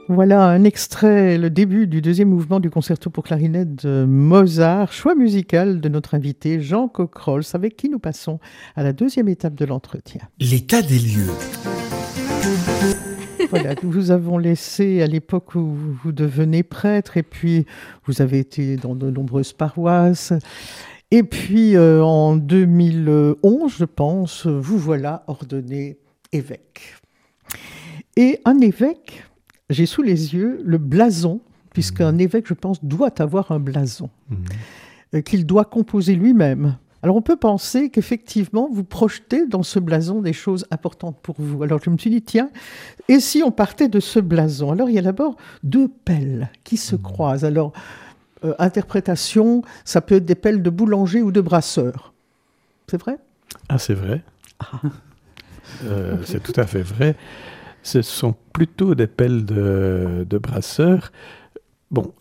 Voilà un extrait, le début du deuxième mouvement du concerto pour clarinette de Mozart, choix musical de notre invité Jean Cocrolles, avec qui nous passons à la deuxième étape de l'entretien. L'état des lieux. Voilà, nous vous avons laissé à l'époque où vous devenez prêtre, et puis vous avez été dans de nombreuses paroisses. Et puis en 2011, je pense, vous voilà ordonné évêque. Et un évêque, j'ai sous les yeux le blason, puisqu'un évêque, je pense, doit avoir un blason, qu'il doit composer lui-même. Alors on peut penser qu'effectivement, vous projetez dans ce blason des choses importantes pour vous. Alors je me suis dit, tiens, et si on partait de ce blason? Alors il y a d'abord deux pelles qui se croisent. Alors, interprétation, ça peut être des pelles de boulanger ou de brasseur. C'est vrai? Ah, c'est vrai. C'est tout à fait vrai. Ce sont plutôt des pelles de brasseur. Bon,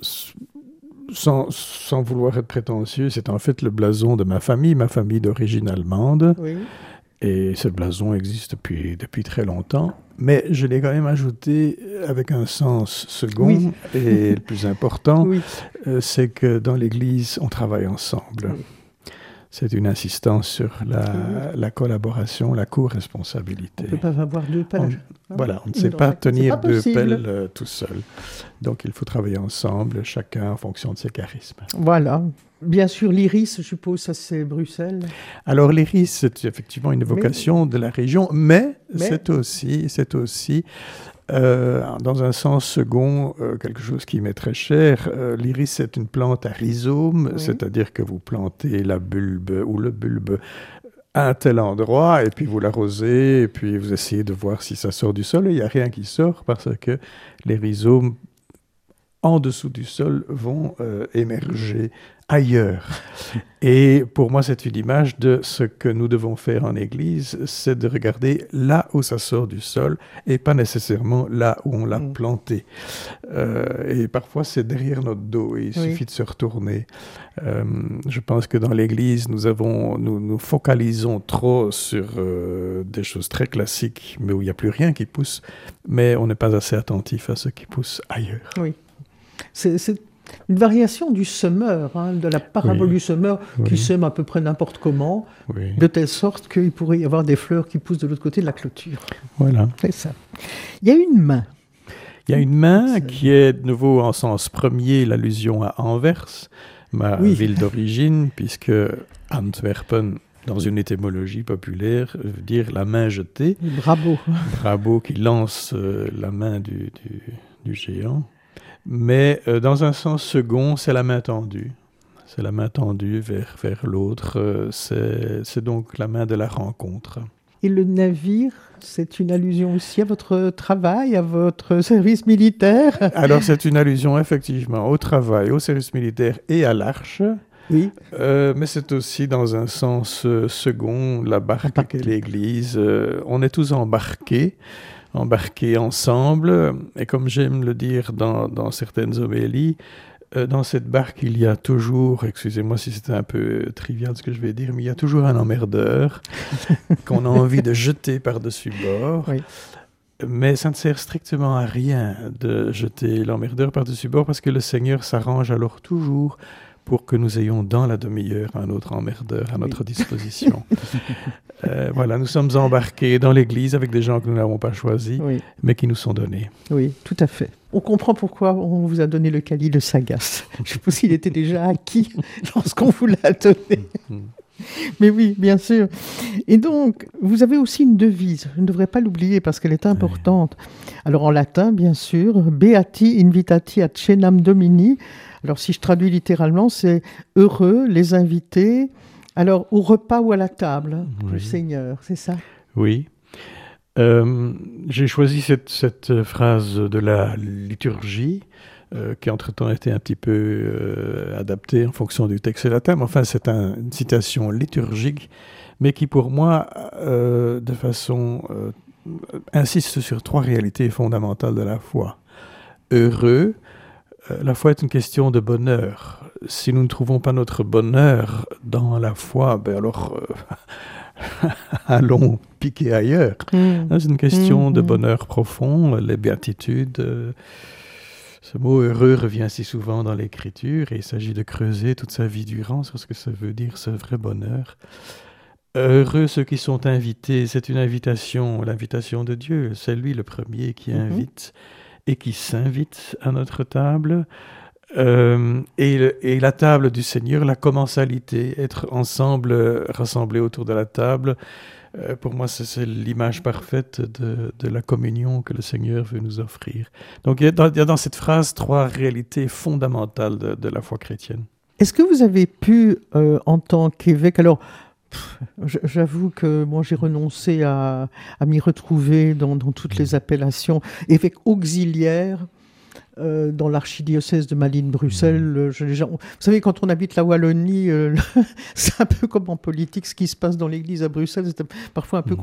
sans vouloir être prétentieux, c'est en fait le blason de ma famille d'origine allemande. Oui. Et ce blason existe depuis très longtemps. Mais je l'ai quand même ajouté avec un sens second. Oui. Et le plus important, Oui. C'est que dans l'Église, on travaille ensemble. Oui. C'est une insistance sur la collaboration, la co-responsabilité. On ne peut pas avoir deux pelles. Voilà, on ne sait pas tenir deux possible. pelles tout seul. Donc il faut travailler ensemble, chacun en fonction de ses charismes. Voilà. Bien sûr, l'Iris, je suppose, ça c'est Bruxelles. Alors l'Iris, c'est effectivement une vocation de la région, mais c'est aussi dans un sens second, quelque chose qui m'est très cher. L'iris, c'est une plante à rhizome, c'est-à-dire que vous plantez la bulbe ou le bulbe à un tel endroit, et puis vous l'arrosez, et puis vous essayez de voir si ça sort du sol, et il n'y a rien qui sort, parce que les rhizomes, en dessous du sol, vont émerger ailleurs. Et pour moi, c'est une image de ce que nous devons faire en Église, c'est de regarder là où ça sort du sol et pas nécessairement là où on l'a planté. Et parfois, c'est derrière notre dos et il suffit de se retourner. Je pense que dans l'Église, nous focalisons trop sur des choses très classiques, mais où il n'y a plus rien qui pousse, mais on n'est pas assez attentif à ce qui pousse ailleurs. Oui. C'est une variation du semeur, de la parabole du semeur qui sème à peu près n'importe comment, de telle sorte qu'il pourrait y avoir des fleurs qui poussent de l'autre côté de la clôture. Voilà. C'est ça. Il y a une main. Il y a une main qui est de nouveau en sens premier l'allusion à Anvers, ma ville d'origine, puisque Antwerpen, dans une étymologie populaire, veut dire la main jetée. Bravo. Bravo qui lance la main du géant. Mais dans un sens second, c'est la main tendue. C'est la main tendue vers l'autre. C'est donc la main de la rencontre. Et le navire, c'est une allusion aussi à votre travail, à votre service militaire? Alors, c'est une allusion effectivement au travail, au service militaire et à l'arche. Oui. Mais c'est aussi dans un sens second, la barque et l'église. On est tous embarqués ensemble. Et comme j'aime le dire dans certaines homélies, dans cette barque, il y a toujours, excusez-moi si c'est un peu trivial ce que je vais dire, mais il y a toujours un emmerdeur qu'on a envie de jeter par-dessus bord. Oui. Mais ça ne sert strictement à rien de jeter l'emmerdeur par-dessus bord parce que le Seigneur s'arrange alors toujours pour que nous ayons dans la demi-heure un autre emmerdeur à notre disposition. Voilà, nous sommes embarqués dans l'Église avec des gens que nous n'avons pas choisis, mais qui nous sont donnés. Oui, tout à fait. On comprend pourquoi on vous a donné le Cali de Sagas. Je suppose qu'il était déjà acquis lorsqu'on vous l'a donné. Mais oui, bien sûr. Et donc, vous avez aussi une devise. Je ne devrais pas l'oublier parce qu'elle est importante. Alors, en latin, bien sûr, Beati invitati ad cenam Domini. Alors, si je traduis littéralement, c'est « heureux les invités ». Alors, au repas ou à la table du Seigneur, c'est ça? Oui. J'ai choisi cette phrase de la liturgie, qui entre-temps a été un petit peu adaptée en fonction du texte latin. Mais enfin, c'est une citation liturgique, mais qui pour moi, de façon, insiste sur 3 réalités fondamentales de la foi. Heureux, la foi est une question de bonheur. Si nous ne trouvons pas notre bonheur dans la foi, alors allons piquer ailleurs. C'est une question de bonheur profond, les béatitudes. Ce mot heureux revient si souvent dans l'Écriture et il s'agit de creuser toute sa vie durant sur ce que ça veut dire, ce vrai bonheur. Heureux ceux qui sont invités, c'est une invitation, l'invitation de Dieu. C'est lui le premier qui invite et qui s'invite à notre table. Et la table du Seigneur, la commensalité, être ensemble, rassemblés autour de la table. Pour moi, c'est l'image parfaite de la communion que le Seigneur veut nous offrir. Donc, il y a dans cette phrase 3 réalités fondamentales de la foi chrétienne. Est-ce que vous avez pu, en tant qu'évêque, alors j'avoue que moi j'ai renoncé à m'y retrouver dans toutes les appellations, évêque auxiliaire, dans l'archidiocèse de Malines-Bruxelles. Vous savez, quand on habite la Wallonie, c'est un peu comme en politique, ce qui se passe dans l'église à Bruxelles, c'est parfois un peu